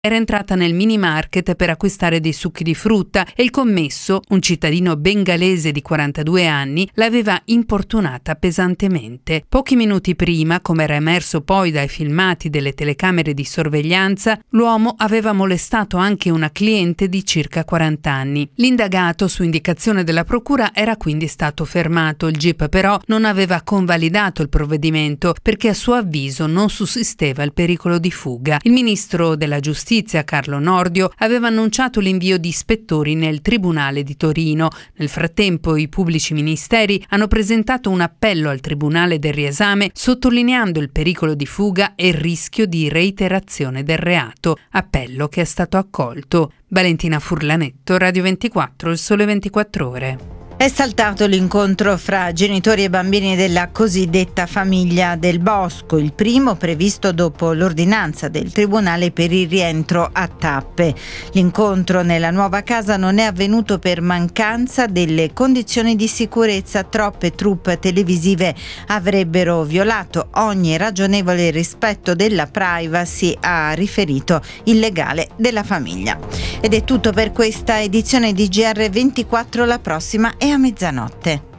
era entrata nel mini market per acquistare dei succhi di frutta e il commesso, un cittadino bengalese di 42 anni, l'aveva importunata pesantemente. Pochi minuti prima, come era emerso poi dai filmati delle telecamere di sorveglianza, l'uomo aveva molestato anche una cliente di circa 40 anni. L'indagato, su indicazione della procura, era quindi stato fermato. Il GIP però non aveva convalidato il provvedimento perché a suo avviso non sussisteva il pericolo di fuga. Il ministro della Giustizia, Carlo Nordio, aveva annunciato l'invio di ispettori nel Tribunale di Torino. Nel frattempo i pubblici ministeri hanno presentato un appello al Tribunale del riesame sottolineando il pericolo di fuga e il rischio di reiterazione del reato, appello che è stato accolto. Valentina Furlanetto, Radio 24, Il Sole 24 Ore. È saltato l'incontro fra genitori e bambini della cosiddetta famiglia del Bosco, il primo previsto dopo l'ordinanza del Tribunale per il rientro a tappe. L'incontro nella nuova casa non è avvenuto per mancanza delle condizioni di sicurezza. Troppe troupe televisive avrebbero violato ogni ragionevole rispetto della privacy, ha riferito il legale della famiglia. Ed è tutto per questa edizione di GR24, la prossima è a mezzanotte.